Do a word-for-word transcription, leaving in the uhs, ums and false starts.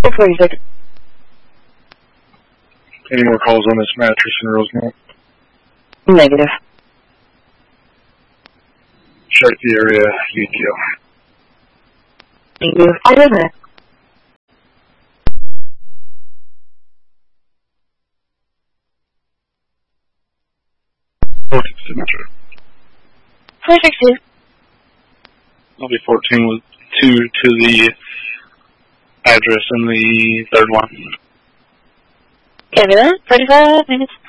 forty-six. Any more calls on this mattress in Rosemont? Negative. Check the area, U T O. Thank you. I live in it. four six two. four six two. I'll be fourteen with two to the address in the third one. Can't do that. thirty-five minutes.